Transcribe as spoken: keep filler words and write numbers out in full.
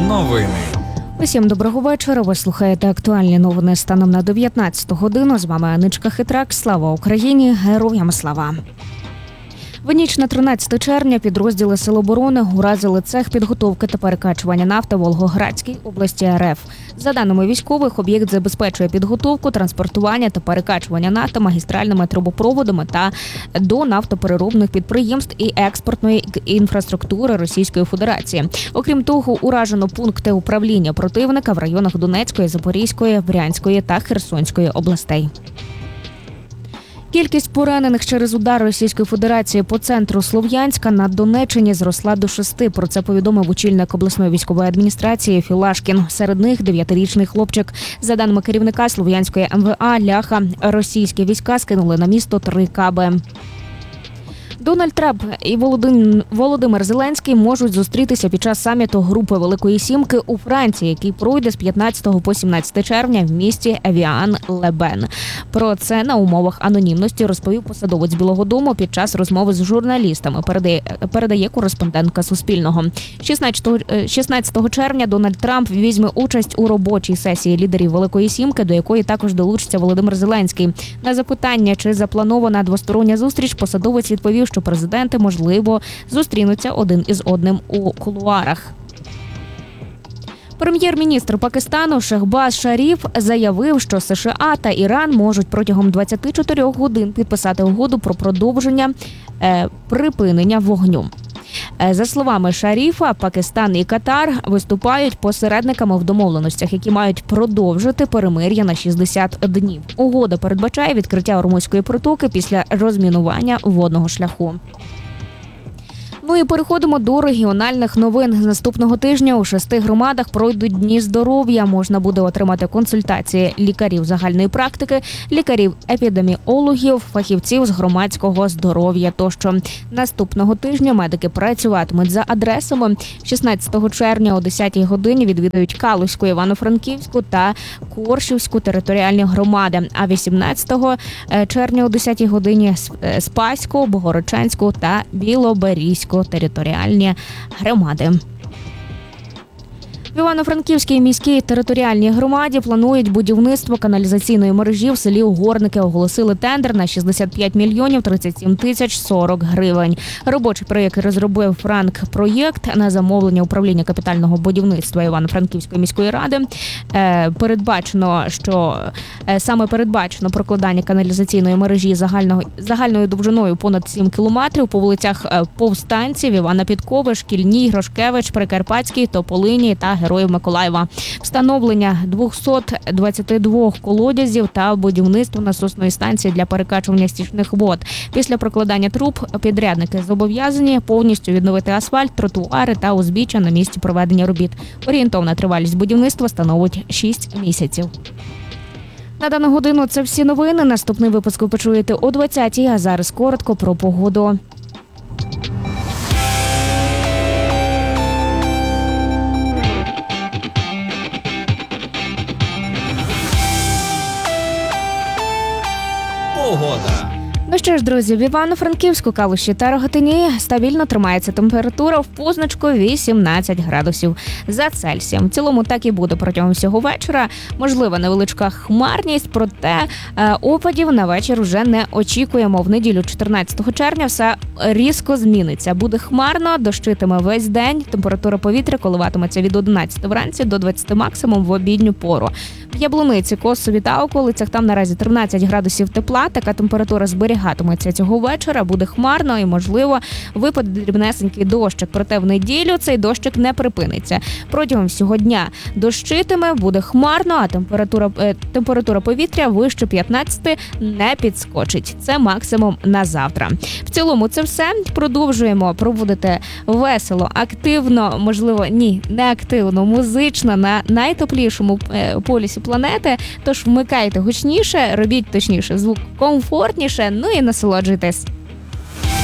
Новини. Усім доброго вечора. Ви слухаєте актуальні новини станом на дев'ятнадцяту годину. З вами Аничка Хитрак. Слава Україні! Героям слава! В ніч на тринадцяте червня підрозділи Сил оборони уразили цех підготовки та перекачування нафти в Волгоградській області РФ. За даними військових, об'єкт забезпечує підготовку, транспортування та перекачування нафти магістральними трубопроводами та до нафтопереробних підприємств і експортної інфраструктури Російської Федерації. Окрім того, уражено пункти управління противника в районах Донецької, Запорізької, Брянської та Херсонської областей. Кількість поранених через удар Російської Федерації по центру Слов'янська на Донеччині зросла до шести. Про це повідомив очільник обласної військової адміністрації Філашкін. Серед них дев'ятирічний хлопчик. За даними керівника Слов'янської ем ве а Ляха, російські війська скинули на місто три каби. Дональд Трамп і Володимир Зеленський можуть зустрітися під час саміту Групи Великої Сімки у Франції, який пройде з п'ятнадцятого по сімнадцяте червня в місті Евіан-ле-Бен. Про це на умовах анонімності розповів посадовець Білого дому під час розмови з журналістами, передає, передає кореспондентка Суспільного. шістнадцятого червня Дональд Трамп візьме участь у робочій сесії лідерів Великої Сімки, до якої також долучиться Володимир Зеленський. На запитання, чи запланована двостороння зустріч, посадовець відповів, що президенти, можливо, зустрінуться один із одним у кулуарах. Прем'єр-міністр Пакистану Шехбаз Шаріф заявив, що США та Іран можуть протягом двадцяти чотирьох годин підписати угоду про продовження е, припинення вогню. За словами Шаріфа, Пакистан і Катар виступають посередниками в домовленостях, які мають продовжити перемир'я на шістдесят днів. Угода передбачає відкриття Ормузької протоки після розмінування водного шляху. Ну і переходимо до регіональних новин. З наступного тижня у шести громадах пройдуть дні здоров'я. Можна буде отримати консультації лікарів загальної практики, лікарів-епідеміологів, фахівців з громадського здоров'я тощо. Наступного тижня медики працюватимуть за адресами. шістнадцятого червня о десятій годині відвідають Калузьку, Івано-Франківську та Коршівську територіальні громади, а вісімнадцятого червня о десятій годині Спаську, Богородчанську та Білоберізьку територіальні громади. В Івано-Франківській міській територіальній громаді планують будівництво каналізаційної мережі в селі Угорники. Оголосили тендер на шістдесят п'ять мільйонів тридцять сім тисяч сорок гривень. Робочий проєкт розробив Франк-проєкт на замовлення управління капітального будівництва Івано-Франківської міської ради. Е, передбачено, що е, саме передбачено прокладання каналізаційної мережі загального, загальною довжиною понад сім кілометрів по вулицях Повстанців, Івана Підкови, Шкільній, Грошкевич, Прикарпатській, Тополині та Героїв Миколаєва. Встановлення двісті двадцять два колодязів та будівництво насосної станції для перекачування стічних вод. Після прокладання труб підрядники зобов'язані повністю відновити асфальт, тротуари та узбіччя на місці проведення робіт. Орієнтовна тривалість будівництва становить шість місяців. На дану годину це всі новини. Наступний випуск ви почуєте о двадцятій, а зараз коротко про погоду. Погода. Ну що ж, друзі, в Івано-Франківську, Калуші та Рогатині стабільно тримається температура в позначку вісімнадцять градусів за Цельсієм. В цілому так і буде протягом всього вечора. Можлива невеличка хмарність, проте е, опадів на вечір вже не очікуємо. В неділю чотирнадцятого червня все різко зміниться. Буде хмарно, дощитиме весь день. Температура повітря коливатиметься від одинадцяти вранці до двадцяти максимум в обідню пору. В Яблуниці, Косові та околицях там наразі тринадцять градусів тепла. Така температура зберігатиметься цього вечора. Буде хмарно і, можливо, випаде дрібнесенький дощик. Проте в неділю цей дощик не припиниться. Протягом всього дня дощитиме, буде хмарно, а температура, е, температура повітря вище п'ятнадцяти не підскочить. Це максимум на завтра. В цілому це все. Продовжуємо проводити весело, активно, можливо, ні, не активно, музично на найтеплішому е, полюсі планети. Тож вмикайте гучніше, робіть точніше звук комфортніше, ну і насолоджуйтесь.